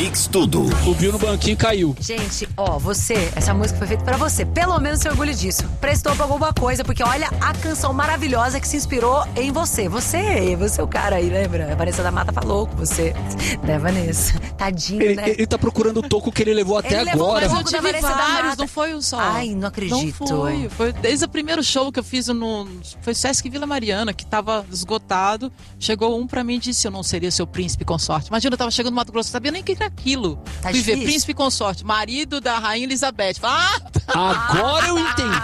Mix Tudo. Subiu no banquinho e caiu. Gente, essa música foi feita pra você. Pelo menos se orgulhe disso. Prestou pra alguma coisa, porque olha a canção maravilhosa que se inspirou em você. Você é o cara aí, lembra? A Vanessa da Mata falou com você. Né, Vanessa? Tadinho, né? Ele tá procurando o toco que ele levou até agora. Mas eu da tive Vanessa da vários, Mata. não foi um só. Ai, não acredito. Não foi desde o primeiro show que eu fiz foi Sesc Vila Mariana, que tava esgotado. Chegou um pra mim e disse: eu não seria seu príncipe consorte. Imagina, eu tava chegando no Mato Grosso, eu sabia nem o que era aquilo. Tá Fui ver difícil. príncipe consorte, marido da rainha Elizabeth. Agora eu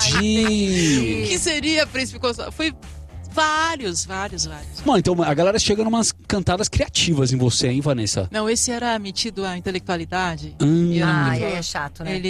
entendi. O que seria príncipe consorte? Foi vários. Mano, então a galera chega numas cantadas criativas em você, hein, Vanessa? Não, esse era metido à intelectualidade. E era Ai, muito- é chato, né?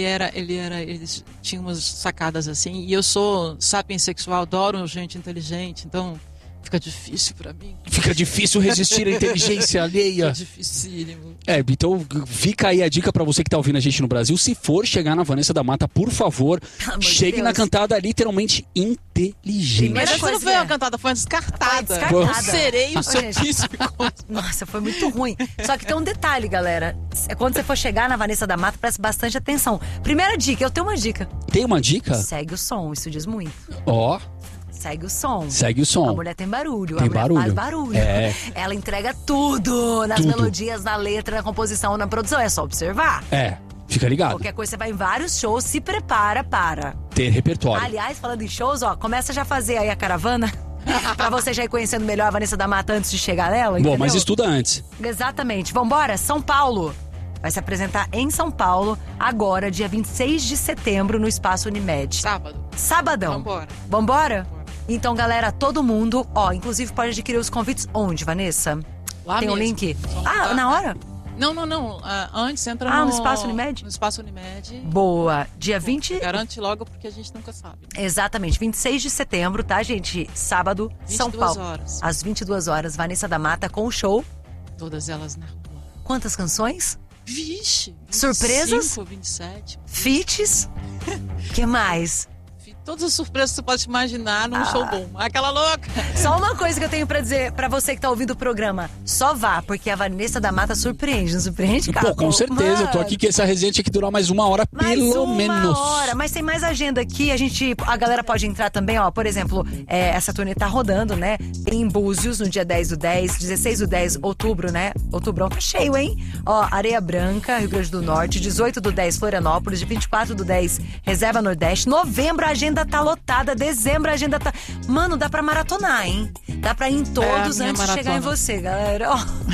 Eles tinham umas sacadas assim. E eu sou sapiens sexual, adoro gente inteligente, então fica difícil pra mim. Fica difícil resistir à inteligência alheia. É dificílimo. Então fica aí a dica pra você que tá ouvindo a gente no Brasil. Se for chegar na Vanessa da Mata, por favor, Pelo amor de chegue Deus. na cantada literalmente inteligente. Primeira Mas essa não coisa foi que uma cantada, foi uma descartada. Foi Eu descartada. serei o seu Gente. príncipe consorte. Nossa, foi muito ruim. Só que tem um detalhe, galera. Quando você for chegar na Vanessa da Mata, preste bastante atenção. Primeira dica, eu tenho uma dica. Tem uma dica? Segue o som, isso diz muito. Ó, Segue o som. segue o A som. mulher tem barulho, Tem a mulher barulho. faz barulho. É. Ela entrega tudo nas Tudo. melodias, na letra, na composição, na produção. É só observar. Fica ligado. Qualquer coisa, você vai em vários shows, se prepara para. Ter repertório. Aliás, falando em shows, começa já a fazer aí a caravana. Pra você já ir conhecendo melhor a Vanessa da Mata antes de chegar nela, Bom, entendeu? mas estuda antes. Exatamente. Vambora, São Paulo. Vai se apresentar em São Paulo, agora, dia 26 de setembro, no Espaço Unimed. Sábado. Sabadão. Vambora. Vambora? Então, galera, todo mundo, inclusive pode adquirir os convites onde, Vanessa? Lá Tem um mesmo. link? Só Na hora? Não. Antes entra Ah, no Espaço Unimed? No Espaço Unimed. Boa. Dia 20... Garante logo porque a gente nunca sabe. Exatamente, 26 de setembro, tá, gente? Sábado, São 22 Paulo. horas. Às 22 horas, Vanessa da Mata com o show. Todas elas na rua. Quantas canções? Vixe! 25, Surpresas? 27. Feats? Que mais? Todas as surpresas que você pode imaginar num show bom. Aquela louca! Só uma coisa que eu tenho pra dizer pra você que tá ouvindo o programa. Só vá, porque a Vanessa da Mata surpreende, não surpreende, cara? Pô, com certeza. Eu tô aqui que essa resenha tinha que durar mais uma hora, Mais pelo uma menos. hora, mas tem mais agenda aqui. A galera pode entrar também, por exemplo, essa turnê tá rodando, né? Em Búzios, no dia 10 do 10, 16 do 10, outubro, né? Outubrão tá cheio, hein? Areia Branca, Rio Grande do Norte, 18 do 10, Florianópolis, de 24 do 10, Reserva Nordeste. Novembro a agenda tá lotada, dezembro a agenda tá... Mano, dá pra maratonar, hein? Dá pra ir em todos minha antes de chegar em maratona. você, galera.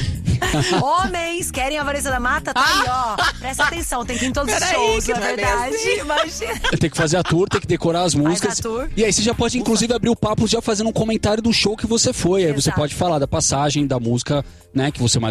Homens, querem a Vanessa da Mata? Tá aí, Presta atenção, tem que ir em todos os Peraí, shows, que na não é bem verdade. assim. Imagina. Tem que fazer a tour, tem que decorar as músicas. a tour. E aí você já pode, inclusive, abrir o papo já fazendo um comentário do show que você foi. Aí você Exato. pode falar da passagem, da música, né, que você mais